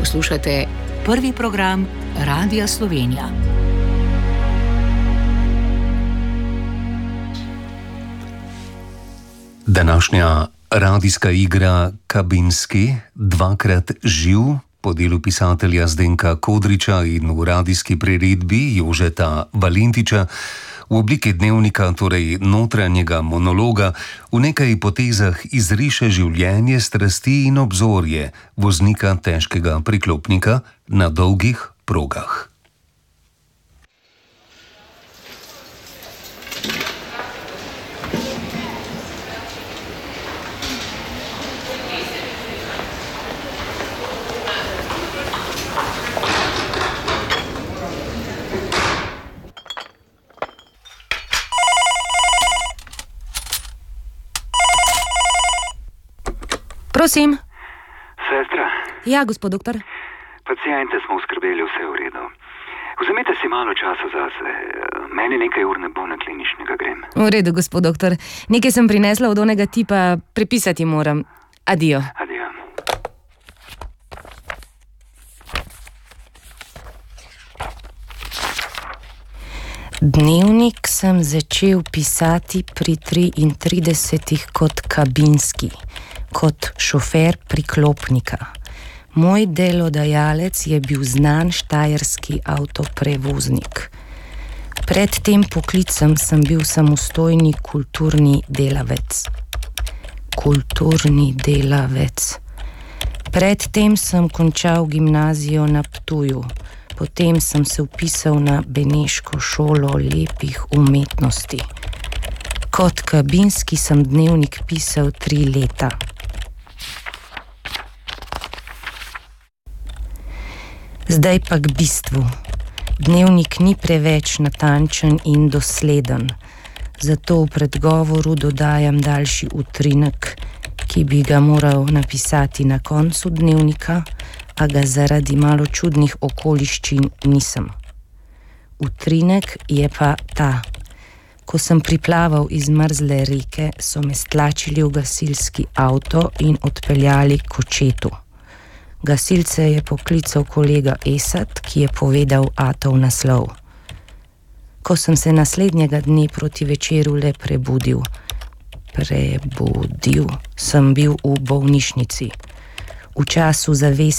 Poslušate prvi program Radia Slovenija. Današnja radijska igra Kabinski, dvakrat živ, po delu pisatelja Zdenka Kodriča in v radijski priredbi Jožeta Valentiča, v obliki dnevnika, torej notranjega monologa, v nekaj potezah izriše življenje, strasti in obzorje voznika težkega priklopnika na dolgih progah. Prosim. Sestra? Ja, gospod doktor. Paciente smo uskrbeli, vse v redu. Vzemite si malo časa zase. Meni nekaj ur ne bo, na kliničnega grem. V redu, gospod doktor. Nekaj sem prinesla od onega tipa, prepisati moram. Adijo. Adijo. Dnevnik sem začel pisati pri 33 kot kabinski, kot šofer priklopnika. Moj delodajalec je bil znan štajerski avtoprevoznik. Pred tem poklicem sem bil samostojni kulturni delavec. Pred tem sem končal gimnazijo na Ptuju. Potem sem se vpisal na Beneško šolo lepih umetnosti. Kot kabinski sem dnevnik pisal 3 leta. Zdaj pa k bistvu. Dnevnik ni preveč natančen in dosleden, zato v predgovoru dodajam daljši utrinek, ki bi ga moral napisati na koncu dnevnika, a ga zaradi malo čudnih okoliščin nisem. Utrinek je pa ta. Ko sem priplaval iz mrzle reke, so me stlačili v gasilski avto in odpeljali k očetu. Gasilce je poklical kolega Esat, ki je povedal atov naslov. Ko sem se naslednjega dne proti večeru le prebudil, sem bil v bolnišnici. V času zavesti